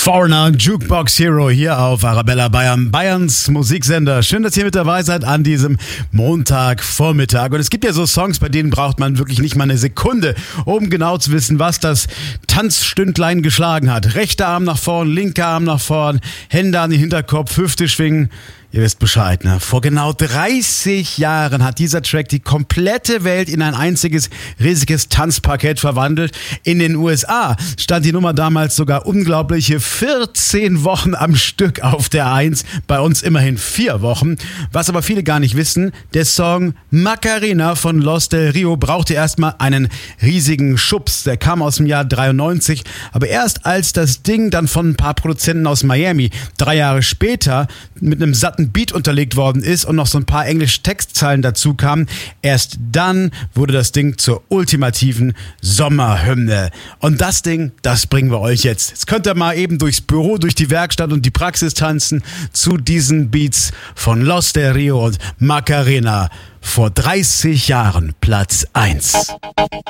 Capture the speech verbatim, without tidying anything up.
Foreigner, Jukebox Hero hier auf Arabella Bayern, Bayerns Musiksender. Schön, dass ihr mit dabei seid an diesem Montagvormittag. Und es gibt ja so Songs, bei denen braucht man wirklich nicht mal eine Sekunde, um genau zu wissen, was das Tanzstündlein geschlagen hat. Rechter Arm nach vorn, linker Arm nach vorn, Hände an den Hinterkopf, Hüfte schwingen. Ihr wisst Bescheid, ne? Vor genau dreißig Jahren hat dieser Track die komplette Welt in ein einziges riesiges Tanzparkett verwandelt. In den U S A stand die Nummer damals sogar unglaubliche vierzehn Wochen am Stück auf der Eins. Bei uns immerhin vier Wochen. Was aber viele gar nicht wissen, der Song Macarena von Los del Rio brauchte erstmal einen riesigen Schubs. Der kam aus dem Jahr dreiundneunzig. Aber erst als das Ding dann von ein paar Produzenten aus Miami drei Jahre später mit einem satten Beat unterlegt worden ist und noch so ein paar englische Textzeilen dazu kamen, erst dann wurde das Ding zur ultimativen Sommerhymne. Und das Ding, das bringen wir euch jetzt. Jetzt könnt ihr mal eben durchs Büro, durch die Werkstatt und die Praxis tanzen zu diesen Beats von Los del Rio und Macarena. Vor dreißig Jahren Platz eins.